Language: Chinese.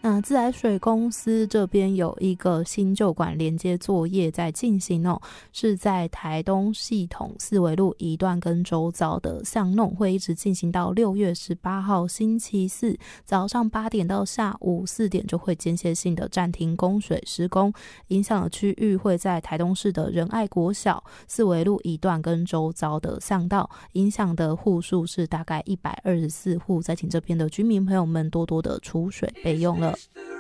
那自来水公司这边有一个新旧管连接作业在进行哦，是在台东系统四维路一段跟周遭的巷弄，会一直进行到6月18号星期四早上8点到下午4点，就会间歇性的暂停供水施工，影响的区域会在台东市的仁爱国小、四维路一段跟周遭的巷道，影响的户数是大概124户，再请这边的居民朋友们多多的储水备用了。